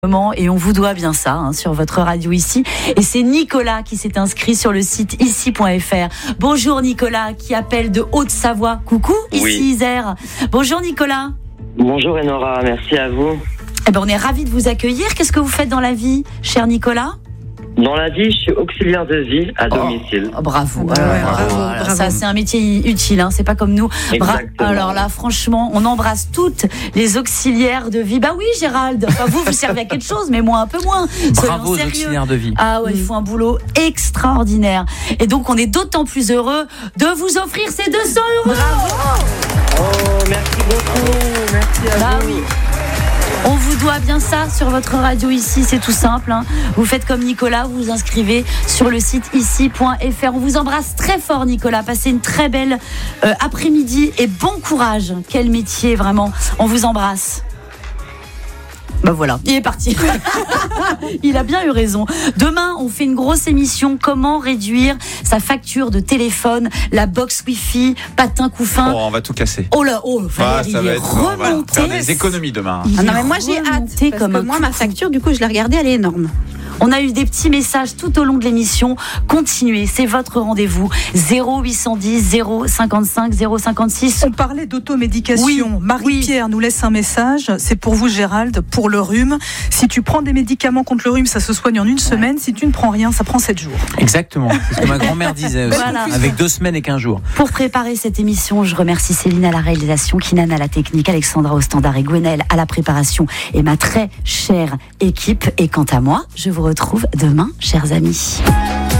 Et on vous doit bien ça sur votre radio ici. Et c'est Nicolas qui s'est inscrit sur le site ici.fr. Bonjour Nicolas qui appelle de Haute-Savoie. Coucou, ici Isère. Bonjour Nicolas. Bonjour Enora, merci à vous. On est ravis de vous accueillir. Qu'est-ce que vous faites dans la vie, cher Nicolas ? Dans la vie, je suis auxiliaire de vie à domicile. Bravo. Bravo. Ça, c'est un métier utile, c'est pas comme nous. Exactement. Alors là, franchement, on embrasse toutes les auxiliaires de vie. Bah oui, Gérald. Enfin, vous servez à quelque chose, mais moi un peu moins. Bravo aux auxiliaires de vie. Ah ouais, ils font un boulot extraordinaire. Et donc, on est d'autant plus heureux de vous offrir ces 200 €. Bravo. Oh, merci beaucoup. Merci à vous. Oui. On vous doit bien ça sur votre radio ici, c'est tout simple. Vous faites comme Nicolas, vous vous inscrivez sur le site ici.fr. On vous embrasse très fort Nicolas, passez une très belle après-midi et bon courage. Quel métier vraiment, on vous embrasse. Ben voilà, il est parti. Il a bien eu raison. Demain, on fait une grosse émission. Comment réduire sa facture de téléphone, la box Wi-Fi, patin couffin. Oh, on va tout casser. Oh là, Valérie, il est remonté. Faire des économies demain. Ah non mais moi j'ai hâte parce que moi ma facture du coup je l'ai regardée, elle est énorme. On a eu des petits messages tout au long de l'émission. Continuez, c'est votre rendez-vous. 0810 055 056. On parlait d'automédication. Marie-Pierre nous laisse un message. C'est pour vous, Gérald, pour le rhume. Si tu prends des médicaments contre le rhume, ça se soigne en une semaine. Si tu ne prends rien, ça prend 7 jours. Exactement. C'est ce que ma grand-mère disait aussi. Voilà. Avec 2 semaines et 15 jours. Pour préparer cette émission, je remercie Céline à la réalisation, Kinan à la technique, Alexandra au standard et Gwenaëlle à la préparation et ma très chère équipe. Et quant à moi, je vous retrouve demain, chers amis.